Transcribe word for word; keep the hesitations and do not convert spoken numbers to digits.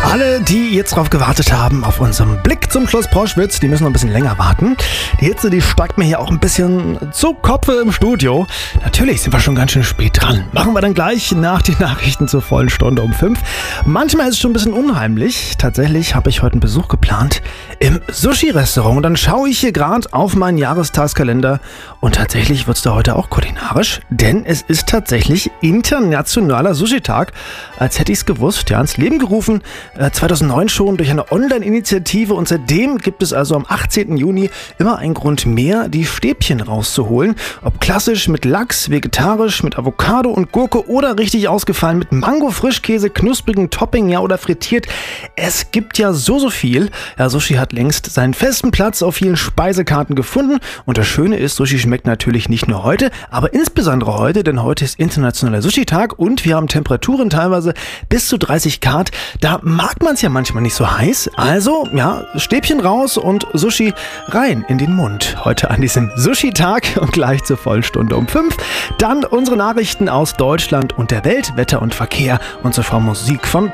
Alle, die jetzt drauf gewartet haben, auf unseren Blick zum Schloss Proschwitz, die müssen noch ein bisschen länger warten. Die Hitze, die steigt mir hier auch ein bisschen zu Kopfe im Studio. Natürlich sind wir schon ganz schön spät dran. Machen wir dann gleich nach den Nachrichten zur vollen Stunde um fünf. Manchmal ist es schon ein bisschen unheimlich. Tatsächlich habe ich heute einen Besuch geplant im Sushi-Restaurant. Und dann schaue ich hier gerade auf meinen Jahrestagskalender. Und tatsächlich wird es da heute auch kulinarisch, denn es ist tatsächlich internationaler Sushi-Tag. Als hätte ich es gewusst, ja, ins Leben gerufen. zweitausendneun schon durch eine Online-Initiative und seitdem gibt es also am achtzehnten Juni immer einen Grund mehr, die Stäbchen rauszuholen. Ob klassisch mit Lachs, vegetarisch mit Avocado und Gurke oder richtig ausgefallen mit Mango-Frischkäse, knusprigen Topping, ja, oder frittiert. Es gibt ja so, so viel. Ja, Sushi hat längst seinen festen Platz auf vielen Speisekarten gefunden und das Schöne ist, Sushi schmeckt natürlich nicht nur heute, aber insbesondere heute, denn heute ist internationaler Sushi-Tag und wir haben Temperaturen teilweise bis zu dreißig Grad. Da mag man es ja manchmal nicht so heiß. Also, ja, Stäbchen raus und Sushi rein in den Mund. Heute an diesem Sushi-Tag und gleich zur Vollstunde um fünf. Dann unsere Nachrichten aus Deutschland und der Welt, Wetter und Verkehr und zuvor Musik von